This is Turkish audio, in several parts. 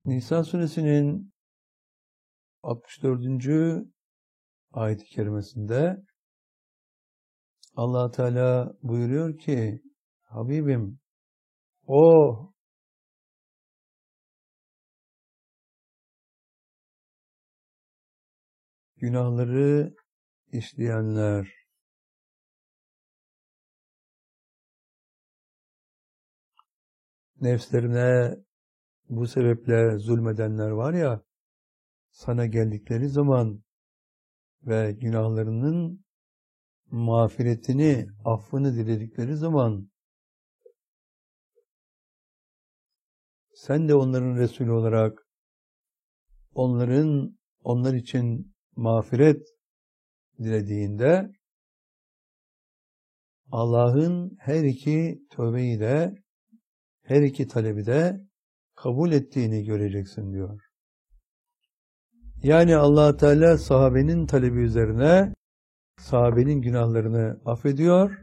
Nisa suresinin 64. ayet-i kerimesinde Allah Teala buyuruyor ki, Habibim, o günahları işleyenler, nefslerine bu sebeple zulmedenler var ya, sana geldikleri zaman ve günahlarının mağfiretini, affını diledikleri zaman sen de onların Resulü olarak onlar için mağfiret dilediğinde Allah'ın her iki tövbeyi de, her iki talebi de kabul ettiğini göreceksin diyor. Yani Allah Teala sahabenin talebi üzerine sahabenin günahlarını affediyor.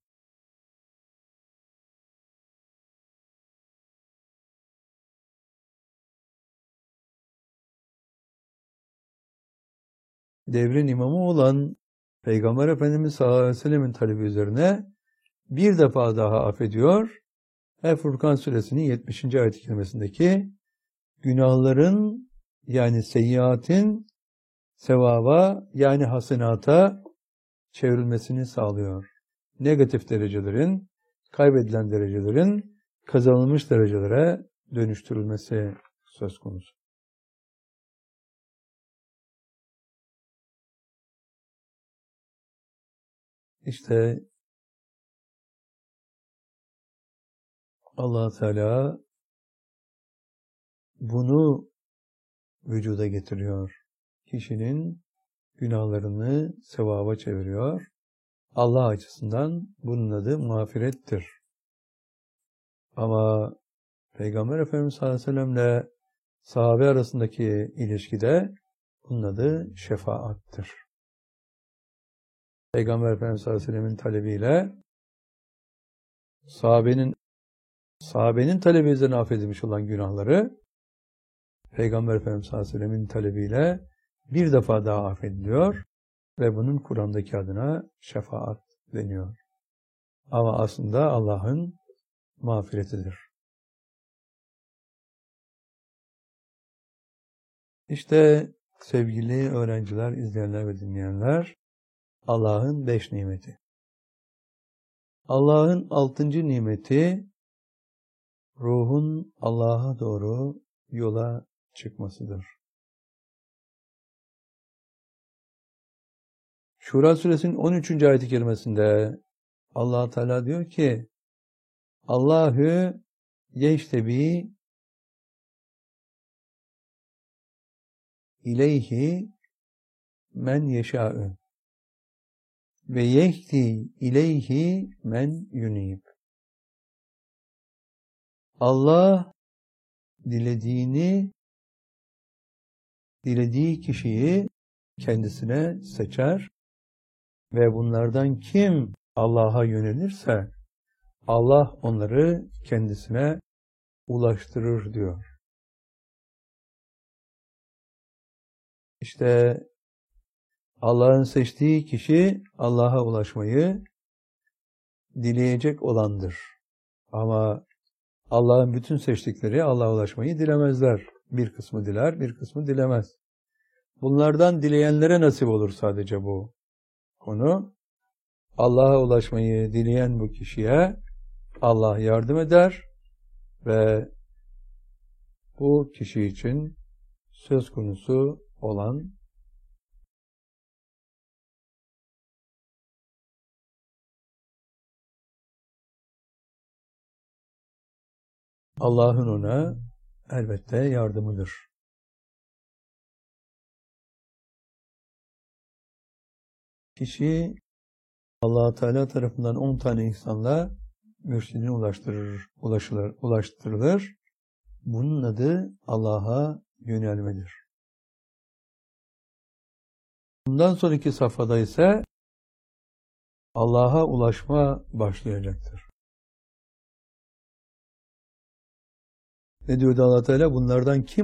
Devrin imamı olan Peygamber Efendimiz sallallahu aleyhi ve sellem'in talebi üzerine bir defa daha affediyor. Furkan suresinin 70. ayet-i kerimesindeki günahların yani seyyiatin sevaba yani hasenata çevrilmesini sağlıyor. Negatif derecelerin, kaybedilen derecelerin kazanılmış derecelere dönüştürülmesi söz konusu. İşte Allah Teala bunu vücuda getiriyor. Kişinin günahlarını sevaba çeviriyor. Allah açısından bunun adı mağfirettir. Ama Peygamber Efendimiz sallallahu aleyhi ve sellem'le sahabe arasındaki ilişkide bunun adı şefaattır. Peygamber Efendimiz sallallahu aleyhi ve sellem'in talebiyle sahabenin talebi üzerine affedilmiş olan günahları Peygamber Efendimiz sallallahu aleyhi ve sellem'in talebiyle bir defa daha affediliyor ve bunun Kur'an'daki adına şefaat deniyor. Ama aslında Allah'ın mağfiretidir. İşte sevgili öğrenciler, izleyenler ve dinleyenler, Allah'ın 5 nimeti. Allah'ın 6. nimeti ruhun Allah'a doğru yola çıkmasıdır. Şura suresinin 13. ayet-i kerimesinde Allah Teala diyor ki, Allahu yeştebi ileyhi men yeşâ'ü ve yehdi ileyhi men yunib. Allah dilediği kişiyi kendisine seçer ve bunlardan kim Allah'a yönelirse Allah onları kendisine ulaştırır diyor. İşte Allah'ın seçtiği kişi Allah'a ulaşmayı dileyecek olandır. Ama Allah'ın bütün seçtikleri Allah'a ulaşmayı dilemezler. Bir kısmı diler, bir kısmı dilemez. Bunlardan dileyenlere nasip olur sadece bu konu. Allah'a ulaşmayı dileyen bu kişiye Allah yardım eder ve bu kişi için söz konusu olan Allah'ın ona elbette yardımıdır. Kişi Allah Teala tarafından 10 tane ihsanla mürşidine ulaştırılır. Bunun adı Allah'a yönelmedir. Bundan sonraki safhada ise Allah'a ulaşma başlayacaktır. Ne diyordu Allah Teala? Bunlardan kim